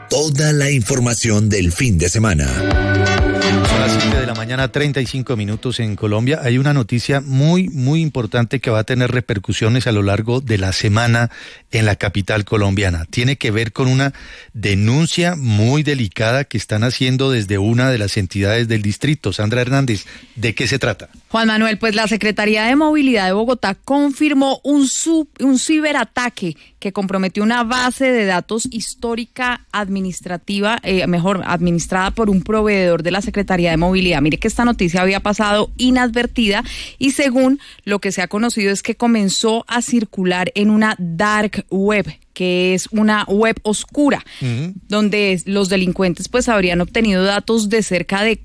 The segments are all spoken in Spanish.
Toda la información del fin de semana. Son las 7 de la mañana, 35 minutos en Colombia. Hay una noticia muy importante que va a tener repercusiones a lo largo de la semana en la capital colombiana. Tiene que ver con una denuncia muy delicada que están haciendo desde una de las entidades del distrito. Sandra Hernández, ¿de qué se trata? Juan Manuel, pues la Secretaría de Movilidad de Bogotá confirmó un ciberataque que comprometió una base de datos histórica administrativa, administrada por un proveedor de la Secretaría de Movilidad. Mire que esta noticia había pasado inadvertida y según lo que se ha conocido es que comenzó a circular en una dark web, que es una web oscura, donde los delincuentes pues habrían obtenido datos de cerca de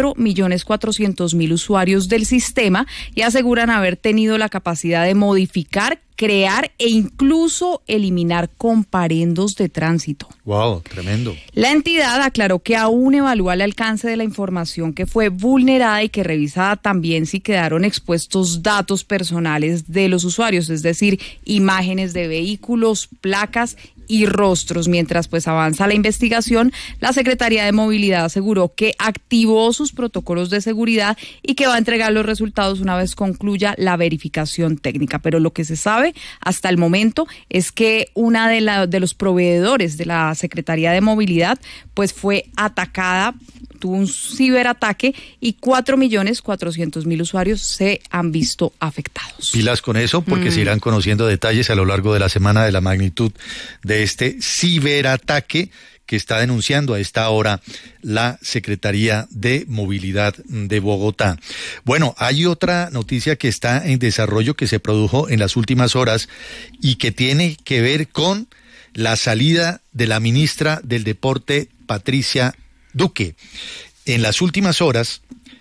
4.400.000 usuarios del sistema y aseguran haber tenido la capacidad de modificar, crear e incluso eliminar comparendos de tránsito. Wow, tremendo. La entidad aclaró que aún evalúa el alcance de la información que fue vulnerada y que revisa también si quedaron expuestos datos personales de los usuarios, es decir, imágenes de vehículos, placas y rostros. Mientras pues avanza la investigación, la Secretaría de Movilidad aseguró que activó sus protocolos de seguridad y que va a entregar los resultados una vez concluya la verificación técnica. Pero lo que se sabe hasta el momento es que una de los proveedores de la Secretaría de Movilidad pues fue atacada, tuvo un ciberataque y 4.400.000 usuarios se han visto afectados. Pilas con eso, porque se irán conociendo detalles a lo largo de la semana de la magnitud de este ciberataque que está denunciando a esta hora la Secretaría de Movilidad de Bogotá. Bueno, hay otra noticia que está en desarrollo que se produjo en las últimas horas y que tiene que ver con la salida de la ministra del Deporte, Patricia Duque. En las últimas horas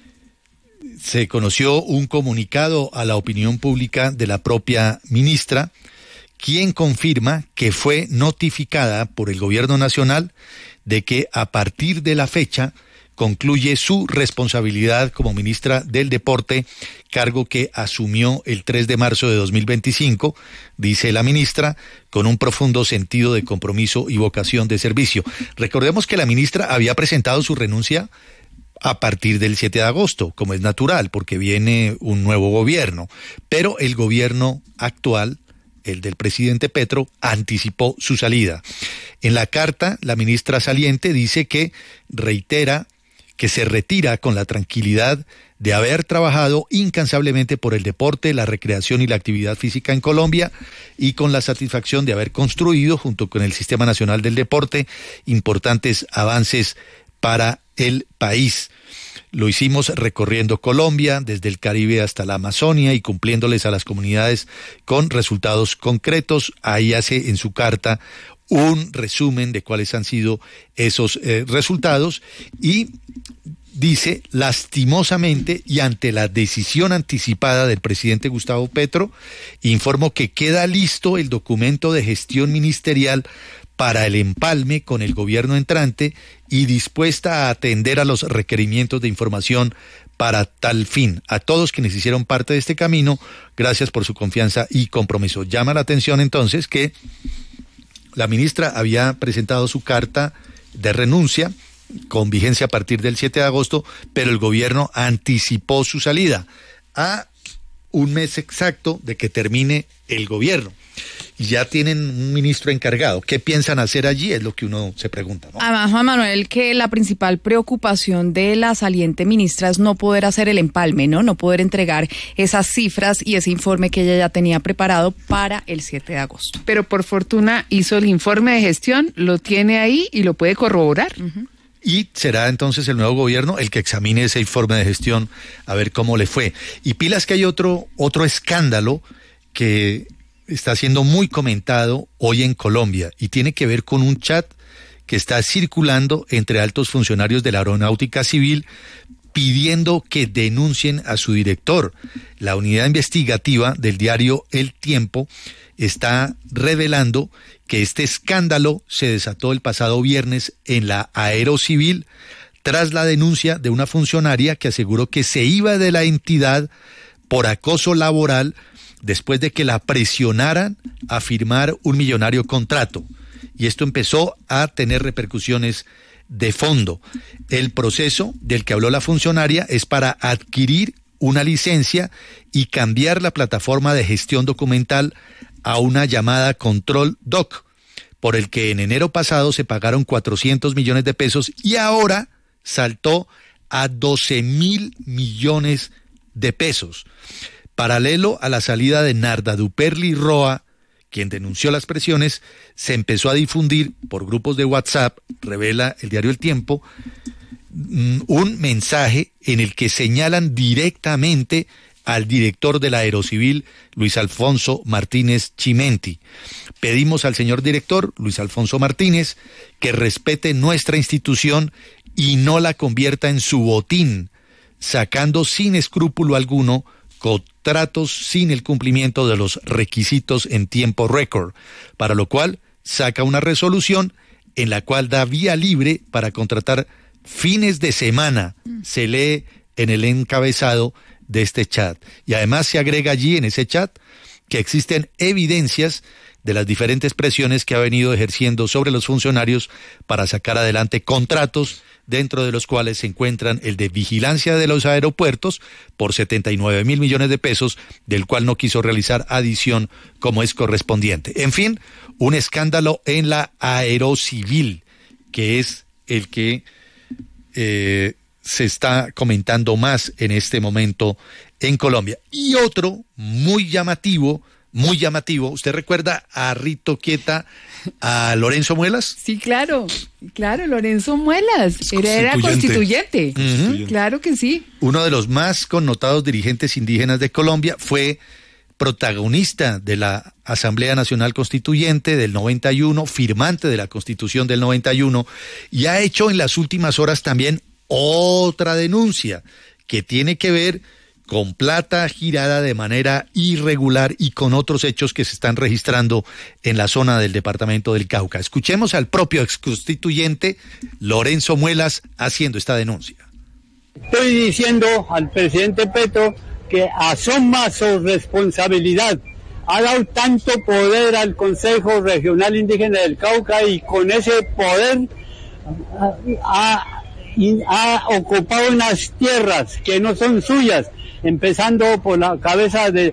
se conoció un comunicado a la opinión pública de la propia ministra, quien confirma que fue notificada por el gobierno nacional de que a partir de la fecha concluye su responsabilidad como ministra del Deporte, cargo que asumió el 3 de marzo de 2025, dice la ministra, con un profundo sentido de compromiso y vocación de servicio. Recordemos que la ministra había presentado su renuncia a partir del 7 de agosto, como es natural, porque viene un nuevo gobierno, pero el gobierno actual, el del presidente Petro, anticipó su salida. En la carta, la ministra saliente dice que reitera que se retira con la tranquilidad de haber trabajado incansablemente por el deporte, la recreación y la actividad física en Colombia y con la satisfacción de haber construido, junto con el Sistema Nacional del Deporte, importantes avances para el país. Lo hicimos recorriendo Colombia, desde el Caribe hasta la Amazonia y cumpliéndoles a las comunidades con resultados concretos. Ahí hace en su carta un resumen de cuáles han sido esos resultados y dice, lastimosamente y ante la decisión anticipada del presidente Gustavo Petro, informo que queda listo el documento de gestión ministerial para el empalme con el gobierno entrante y dispuesta a atender a los requerimientos de información para tal fin. A todos quienes hicieron parte de este camino, gracias por su confianza y compromiso. Llama la atención entonces que la ministra había presentado su carta de renuncia con vigencia a partir del 7 de agosto, pero el gobierno anticipó su salida a un mes exacto de que termine el gobierno. Y ya tienen un ministro encargado. ¿Qué piensan hacer allí? Es lo que uno se pregunta, ¿no? Además, Juan Manuel, que la principal preocupación de la saliente ministra es no poder hacer el empalme, ¿no? No poder entregar esas cifras y ese informe que ella ya tenía preparado para el 7 de agosto. Pero por fortuna hizo el informe de gestión, lo tiene ahí y lo puede corroborar. Y será entonces el nuevo gobierno el que examine ese informe de gestión a ver cómo le fue. Y pilas que hay otro escándalo que está siendo muy comentado hoy en Colombia y tiene que ver con un chat que está circulando entre altos funcionarios de la Aeronáutica Civil pidiendo que denuncien a su director. La unidad investigativa del diario El Tiempo está revelando que este escándalo se desató el pasado viernes en la Aerocivil tras la denuncia de una funcionaria que aseguró que se iba de la entidad por acoso laboral después de que la presionaran a firmar un millonario contrato y esto empezó a tener repercusiones de fondo. El proceso del que habló la funcionaria es para adquirir una licencia y cambiar la plataforma de gestión documental a una llamada Control Doc, por el que en enero pasado se pagaron 400 millones de pesos y ahora saltó a 12.000 millones de pesos. Paralelo a la salida de Narda Duperli Roa, quien denunció las presiones, se empezó a difundir por grupos de WhatsApp, revela el diario El Tiempo, un mensaje en el que señalan directamente al director de la Aerocivil, Luis Alfonso Martínez Chimenti. Pedimos al señor director, Luis Alfonso Martínez, que respete nuestra institución y no la convierta en su botín, sacando sin escrúpulo alguno contratos sin el cumplimiento de los requisitos en tiempo récord, para lo cual saca una resolución en la cual da vía libre para contratar fines de semana, se lee en el encabezado de este chat. Y además se agrega allí en ese chat que existen evidencias de las diferentes presiones que ha venido ejerciendo sobre los funcionarios para sacar adelante contratos, dentro de los cuales se encuentran el de vigilancia de los aeropuertos por 79.000 millones de pesos, del cual no quiso realizar adición como es correspondiente. En fin, un escándalo en la Aerocivil, que es el que se está comentando más en este momento en Colombia. Y otro muy llamativo, ¿usted recuerda a Rito Quieta, a Lorenzo Muelas? Sí, claro, Lorenzo Muelas, era constituyente. Claro que sí. Uno de los más connotados dirigentes indígenas de Colombia, fue protagonista de la Asamblea Nacional Constituyente del 91, firmante de la Constitución del 91, y ha hecho en las últimas horas también otra denuncia que tiene que ver con plata girada de manera irregular y con otros hechos que se están registrando en la zona del departamento del Cauca. Escuchemos al propio exconstituyente Lorenzo Muelas haciendo esta denuncia. Estoy diciendo al presidente Petro que asuma su responsabilidad. Ha dado tanto poder al Consejo Regional Indígena del Cauca y con ese poder ha ocupado unas tierras que no son suyas, empezando por la cabeza de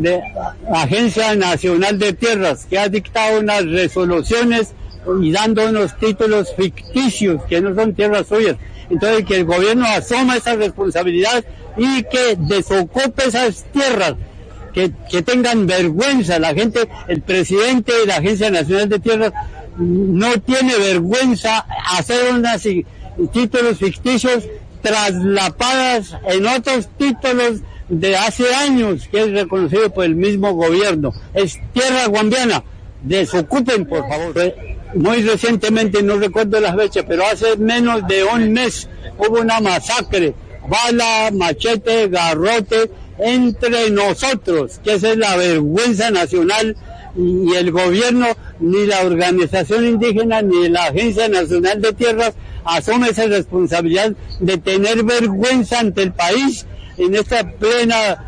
Agencia Nacional de Tierras, que ha dictado unas resoluciones y dando unos títulos ficticios que no son tierras suyas. Entonces que el gobierno asuma esa responsabilidad y que desocupe esas tierras, que tengan vergüenza. La gente, el presidente de la Agencia Nacional de Tierras no tiene vergüenza hacer unos títulos ficticios traslapadas en otros títulos de hace años, que es reconocido por el mismo gobierno. Es tierra guambiana. Desocupen, por favor. Muy recientemente, no recuerdo las fechas, pero hace menos de un mes hubo una masacre, bala, machete, garrote, entre nosotros, que esa es la vergüenza nacional, y el gobierno, ni la organización indígena, ni la Agencia Nacional de Tierras asume esa responsabilidad de tener vergüenza ante el país en esta plena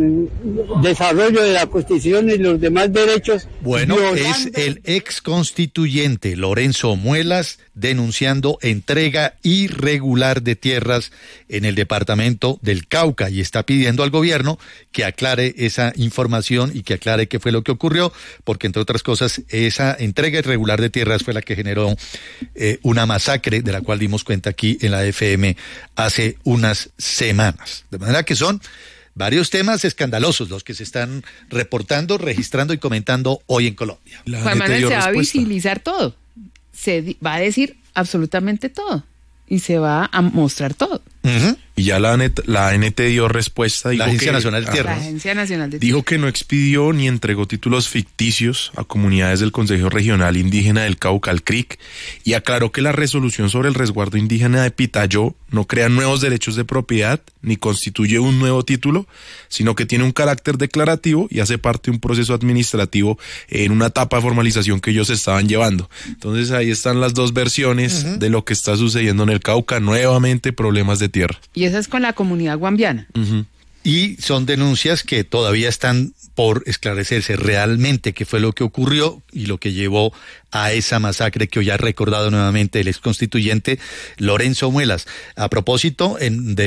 desarrollo de la Constitución y los demás derechos. Bueno, es el ex constituyente Lorenzo Muelas denunciando entrega irregular de tierras en el departamento del Cauca, y está pidiendo al gobierno que aclare esa información y que aclare qué fue lo que ocurrió, porque entre otras cosas esa entrega irregular de tierras fue la que generó una masacre de la cual dimos cuenta aquí en la FM hace unas semanas. De manera que son varios temas escandalosos los que se están reportando, registrando y comentando hoy en Colombia. Juan Manuel, se va a visibilizar todo, se va a decir absolutamente todo y se va a mostrar todo. Uh-huh. Y ya la ANT dio respuesta. La Agencia Nacional de Tierras. La Agencia Nacional de Dijo que no expidió ni entregó títulos ficticios a comunidades del Consejo Regional Indígena del Cauca, el CRIC, y aclaró que la resolución sobre el resguardo indígena de Pitayó no crea nuevos derechos de propiedad ni constituye un nuevo título, sino que tiene un carácter declarativo y hace parte de un proceso administrativo en una etapa de formalización que ellos estaban llevando. Entonces ahí están las dos versiones de lo que está sucediendo en el Cauca, nuevamente problemas de tierra. Y esa es con la comunidad guambiana. Y son denuncias que todavía están por esclarecerse realmente qué fue lo que ocurrió y lo que llevó a esa masacre que hoy ha recordado nuevamente el exconstituyente Lorenzo Muelas. A propósito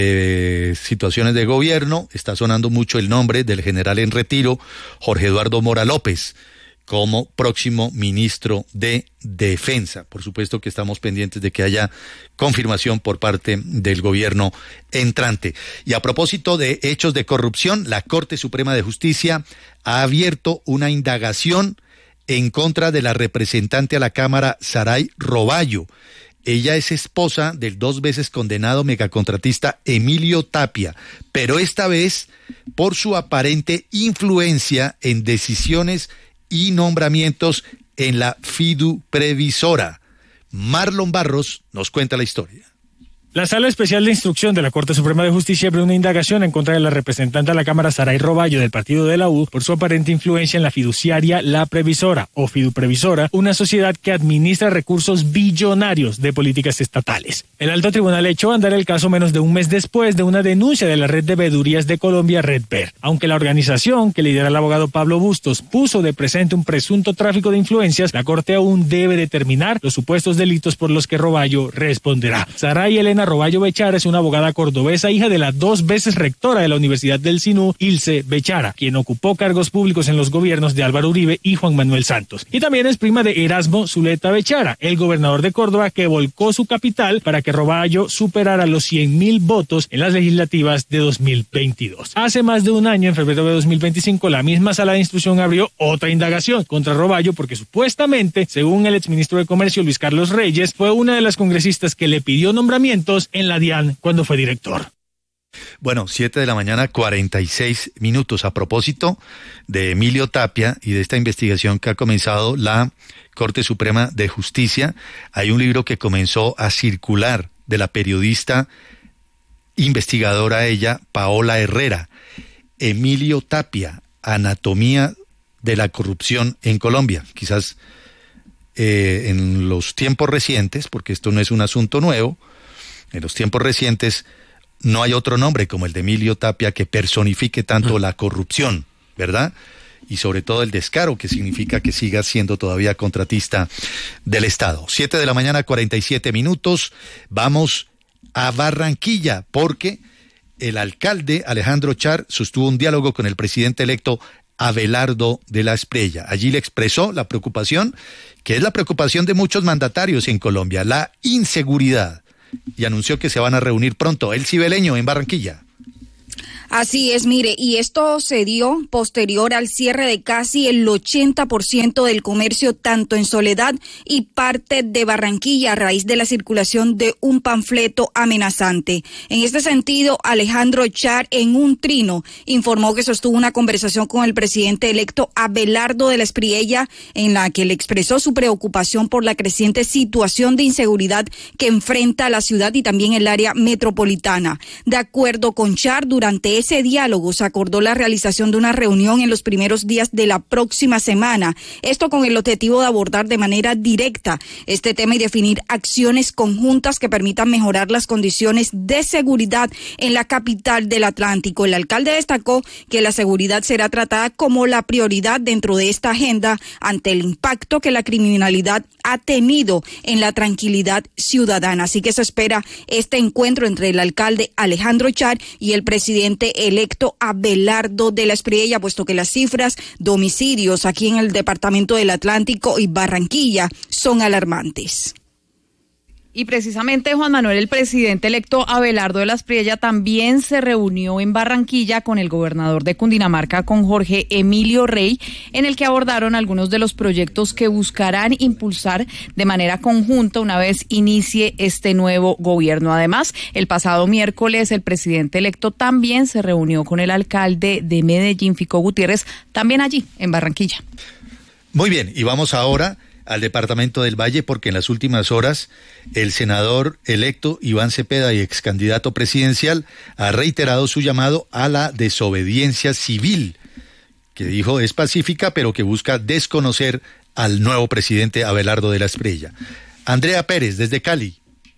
de situaciones de gobierno, está sonando mucho el nombre del general en retiro, Jorge Eduardo Mora López, como próximo ministro de Defensa. Por supuesto que estamos pendientes de que haya confirmación por parte del gobierno entrante. Y a propósito de hechos de corrupción, la Corte Suprema de Justicia ha abierto una indagación en contra de la representante a la Cámara, Saray Roballo. Ella es esposa del 2 veces condenado megacontratista Emilio Tapia, pero esta vez por su aparente influencia en decisiones y nombramientos en la Fiduprevisora. Marlon Barros nos cuenta la historia. La Sala Especial de Instrucción de la Corte Suprema de Justicia abrió una indagación en contra de la representante a la Cámara Saray Roballo del partido de la U por su aparente influencia en la fiduciaria La Previsora o Fiduprevisora, una sociedad que administra recursos billonarios de políticas estatales. El alto tribunal echó a andar el caso menos de un mes después de una denuncia de la Red de Veedurías de Colombia, Redver. Aunque la organización, que lidera el abogado Pablo Bustos, puso de presente un presunto tráfico de influencias, la Corte aún debe determinar los supuestos delitos por los que Roballo responderá. Saray Elena Roballo Bechara es una abogada cordobesa, hija de la 2 veces rectora de la Universidad del Sinú, Ilse Bechara, quien ocupó cargos públicos en los gobiernos de Álvaro Uribe y Juan Manuel Santos. Y también es prima de Erasmo Zuleta Bechara, el gobernador de Córdoba que volcó su capital para que Roballo superara los 100.000 votos en las legislativas de 2022. Hace más de un año, en febrero de 2025, la misma Sala de Instrucción abrió otra indagación contra Roballo porque supuestamente, según el exministro de Comercio Luis Carlos Reyes, fue una de las congresistas que le pidió nombramientos en la DIAN cuando fue director. Bueno, 7 de la mañana, 46 minutos. A propósito de Emilio Tapia y de esta investigación que ha comenzado la Corte Suprema de Justicia, hay un libro que comenzó a circular de la periodista investigadora Paola Herrera, Emilio Tapia, Anatomía de la Corrupción en Colombia. Quizás en los tiempos recientes, porque esto no es un asunto nuevo, en los tiempos recientes no hay otro nombre como el de Emilio Tapia que personifique tanto la corrupción, ¿verdad? Y sobre todo el descaro que significa que siga siendo todavía contratista del Estado. 7 de la mañana, 47 minutos. Vamos a Barranquilla porque el alcalde Alejandro Char sostuvo un diálogo con el presidente electo Abelardo de la Espriella. Allí le expresó la preocupación, que es la preocupación de muchos mandatarios en Colombia, la inseguridad. Y anunció que se van a reunir pronto. El Cibeleño en Barranquilla. Así es, mire, y esto se dio posterior al cierre de casi el 80% del comercio, tanto en Soledad y parte de Barranquilla, a raíz de la circulación de un panfleto amenazante. En este sentido, Alejandro Char, en un trino, informó que sostuvo una conversación con el presidente electo Abelardo de la Espriella, en la que le expresó su preocupación por la creciente situación de inseguridad que enfrenta la ciudad y también el área metropolitana. De acuerdo con Char, durante ese diálogo se acordó la realización de una reunión en los primeros días de la próxima semana. Esto con el objetivo de abordar de manera directa este tema y definir acciones conjuntas que permitan mejorar las condiciones de seguridad en la capital del Atlántico. El alcalde destacó que la seguridad será tratada como la prioridad dentro de esta agenda ante el impacto que la criminalidad ha tenido en la tranquilidad ciudadana. Así que se espera este encuentro entre el alcalde Alejandro Char y el presidente electo Abelardo de la Espriella, puesto que las cifras de homicidios aquí en el departamento del Atlántico y Barranquilla son alarmantes. Y precisamente, Juan Manuel, el presidente electo Abelardo de la Espriella también se reunió en Barranquilla con el gobernador de Cundinamarca, con Jorge Emilio Rey, en el que abordaron algunos de los proyectos que buscarán impulsar de manera conjunta una vez inicie este nuevo gobierno. Además, el pasado miércoles el presidente electo también se reunió con el alcalde de Medellín, Fico Gutiérrez, también allí en Barranquilla. Muy bien, y vamos ahora al departamento del Valle, porque en las últimas horas el senador electo Iván Cepeda y ex candidato presidencial ha reiterado su llamado a la desobediencia civil, que dijo es pacífica, pero que busca desconocer al nuevo presidente Abelardo de la Espriella. Andrea Pérez, desde Cali.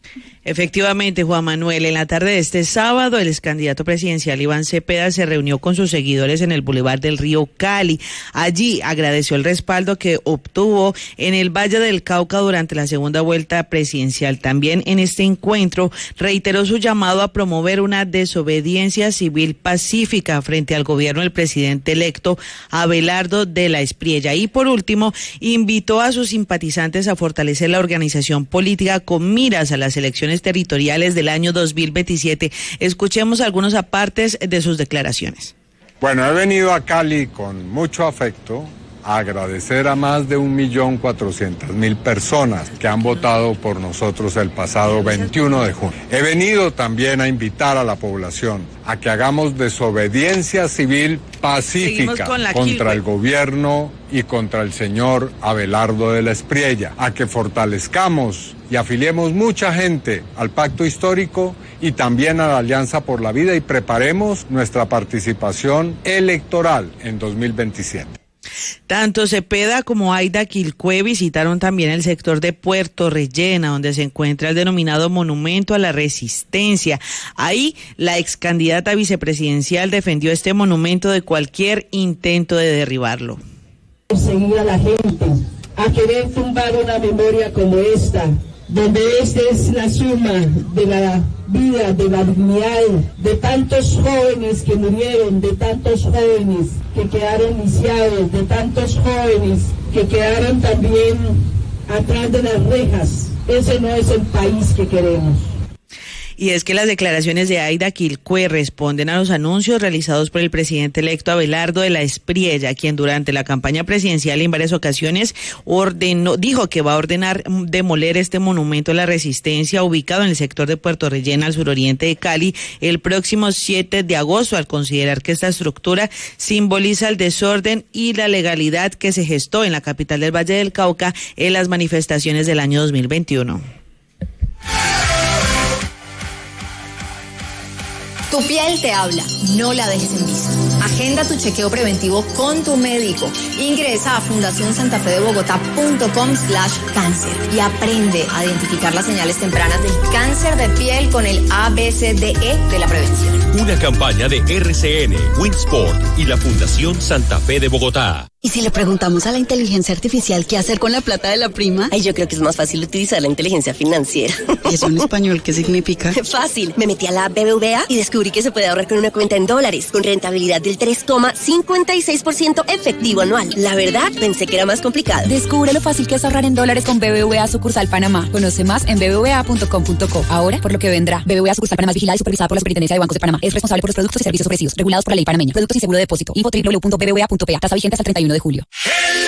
Efectivamente, Juan Manuel, en la tarde de este sábado, el ex candidato presidencial Iván Cepeda se reunió con sus seguidores en el Boulevard del Río Cali. Allí agradeció el respaldo que obtuvo en el Valle del Cauca durante la segunda vuelta presidencial. También en este encuentro reiteró su llamado a promover una desobediencia civil pacífica frente al gobierno del presidente electo Abelardo de la Espriella. Y por último, invitó a sus simpatizantes a fortalecer la organización política con miras a las elecciones territoriales del año 2027. Escuchemos algunos apartes de sus declaraciones. Bueno, he venido a Cali con mucho afecto a agradecer a más de 1.400.000 personas que han votado por nosotros el pasado 21 de junio. He venido también a invitar a la población a que hagamos desobediencia civil pacífica contra el gobierno y contra el señor Abelardo de la Espriella, a que fortalezcamos y afiliemos mucha gente al pacto histórico y también a la Alianza por la Vida y preparemos nuestra participación electoral en 2027. Tanto Cepeda como Aida Quilcue visitaron también el sector de Puerto Rellena, donde se encuentra el denominado Monumento a la Resistencia. Ahí, la ex candidata vicepresidencial defendió este monumento de cualquier intento de derribarlo. Seguir a la gente, a querer tumbar una memoria como esta, donde esta es la suma de la vida, de la dignidad de tantos jóvenes que murieron, de tantos jóvenes que quedaron lisiados, de tantos jóvenes que quedaron también atrás de las rejas. Ese no es el país que queremos. Y es que las declaraciones de Aida Quilcue responden a los anuncios realizados por el presidente electo Abelardo de la Espriella, quien durante la campaña presidencial en varias ocasiones dijo que va a ordenar demoler este monumento a la resistencia ubicado en el sector de Puerto Rellena, al suroriente de Cali, el próximo 7 de agosto, al considerar que esta estructura simboliza el desorden y la legalidad que se gestó en la capital del Valle del Cauca en las manifestaciones del año 2021. Tu piel te habla, no la dejes en visto. Agenda tu chequeo preventivo con tu médico. Ingresa a fundacionsantafedebogotá.com/cáncer y aprende a identificar las señales tempranas del cáncer de piel con el ABCDE de la prevención. Una campaña de RCN, Winsport y la Fundación Santa Fe de Bogotá. ¿Y si le preguntamos a la inteligencia artificial qué hacer con la plata de la prima? Ay, yo creo que es más fácil utilizar la inteligencia financiera. ¿Y eso en español qué significa? Fácil. Me metí a la BBVA y descubrí que se puede ahorrar con una cuenta en dólares, con rentabilidad del 3,56% efectivo anual. La verdad, pensé que era más complicado. Descubre lo fácil que es ahorrar en dólares con BBVA Sucursal Panamá. Conoce más en bbva.com.co. Ahora, por lo que vendrá. BBVA Sucursal Panamá es vigilada y supervisada por la Superintendencia de Bancos de Panamá. Es responsable por los productos y servicios ofrecidos, regulados por la ley panameña. Productos y seguro de depósito. Info www.bbva.pa. Tasa vigente hasta el 31 de julio.